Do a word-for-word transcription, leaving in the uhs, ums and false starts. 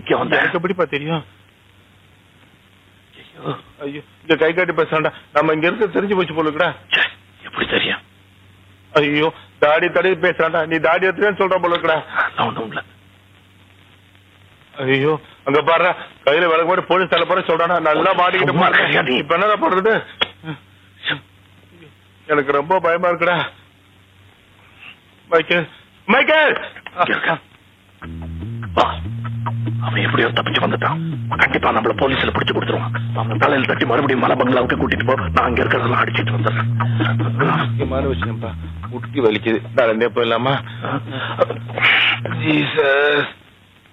இங்க வந்த எனக்கு எப்படிப்பா தெரியும்? ஐயோ இங்க கை காட்டி பேசாண்டா, நம்ம இங்க இருக்க தெரிஞ்சு போச்சு போலுக்குடா. எப்படி தெரியும்? ஐயோ தாடி தடவி பேசுறான்டா, நீ தாடி எடுத்துன்னு சொல்ற போலுக்குடா. ஒண்ணும் இல்ல. ஐயோ அங்க பாரு, கையில விளக்கு போட்டு போலீஸ் தலை போற சொல்றானா, நல்லா மாட்டிக்கிட்டு பாருங்க. இப்ப என்னடா பண்றது? எனக்கு ரொம்ப பயமா இருக்குடா. மைக்கேல் மைக்கேல் அவன் எப்படியோ தப்பிச்சு வந்துட்டான். கண்டிப்பா நம்மள போலீஸ்ல பிடிச்சு கொடுத்துருவான். அவன் தலையில தட்டி மறுபடியும் மலை பங்களாவுக்கு கூட்டிட்டு போ. நான் அங்க இருக்கிறதெல்லாம் அடிச்சிட்டு வந்துடுறேன். முக்கியமான விஷயம்ப்பா, முட்டி வலிக்குது. நடந்தே போயிடலாமா? ஜீசஸ்